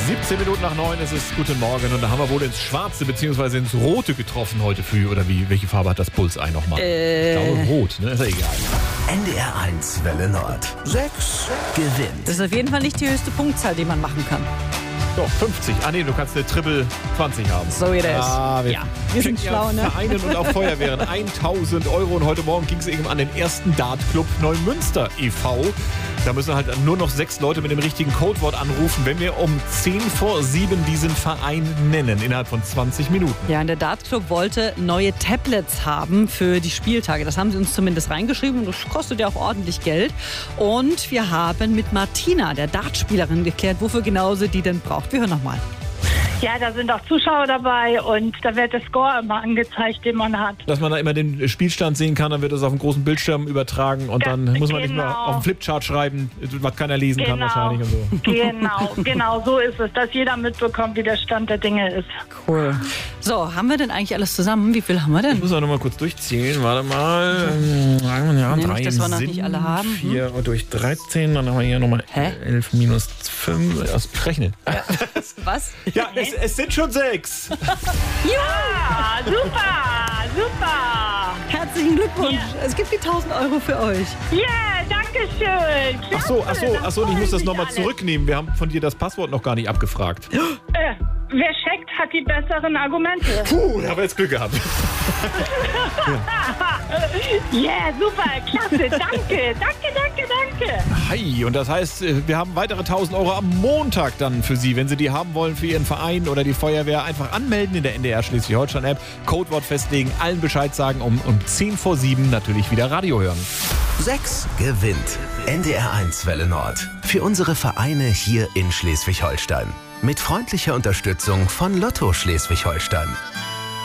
17 Minuten nach 9 ist es. Guten Morgen. Und da haben wir wohl ins Schwarze bzw. ins Rote getroffen heute früh. Oder wie? Welche Farbe hat das Bullseye nochmal? Ich glaube rot, ne? Ist ja egal. NDR 1 Welle Nord. 6 gewinnt. Das ist auf jeden Fall nicht die höchste Punktzahl, die man machen kann. Doch, 50. Ah nee, du kannst eine Triple 20 haben. So it is. Wir sind schlau, ne? Vereinen und auch Feuerwehren 1.000 Euro. Und heute Morgen ging es eben an den ersten Dartclub Neumünster e.V. Da müssen halt nur noch 6 Leute mit dem richtigen Codewort anrufen, wenn wir um 10 vor 7 diesen Verein nennen, innerhalb von 20 Minuten. Ja, und der Dartclub wollte neue Tablets haben für die Spieltage. Das haben sie uns zumindest reingeschrieben und das kostet ja auch ordentlich Geld. Und wir haben mit Martina, der Dartspielerin, geklärt, wofür genau sie die denn braucht. Wir hören nochmal. Ja, da sind auch Zuschauer dabei und da wird der Score immer angezeigt, den man hat. Dass man da immer den Spielstand sehen kann, dann wird das auf einem großen Bildschirm übertragen und dann muss man nicht mehr auf dem Flipchart schreiben, was keiner lesen kann wahrscheinlich und so. Genau, so ist es, dass jeder mitbekommt, wie der Stand der Dinge ist. Cool. So, haben wir denn eigentlich alles zusammen? Wie viel haben wir denn? Ich muss auch noch mal kurz durchzählen, warte mal. Ja, Nämlich, 3 dass wir noch nicht alle haben. 4 durch 13, dann haben wir hier nochmal 11 minus 5. Ich rechne. Was? Ja, es sind schon 6. Ja, super. Herzlichen Glückwunsch. Ja. Es gibt die 1.000 Euro für euch. Yeah, danke schön. Ach so, ich muss das nochmal zurücknehmen. Wir haben von dir das Passwort noch gar nicht abgefragt. Wer checkt, hat die besseren Argumente. Puh, da haben wir jetzt Glück gehabt. Yeah, super, klasse, danke. Hi, und das heißt, wir haben weitere 1.000 Euro am Montag dann für Sie. Wenn Sie die haben wollen für Ihren Verein oder die Feuerwehr, einfach anmelden in der NDR Schleswig-Holstein-App, Codewort festlegen, allen Bescheid sagen, um 10 vor 7 natürlich wieder Radio hören. 6 gewinnt. NDR 1 Welle Nord. Für unsere Vereine hier in Schleswig-Holstein. Mit freundlicher Unterstützung von Lotto Schleswig-Holstein.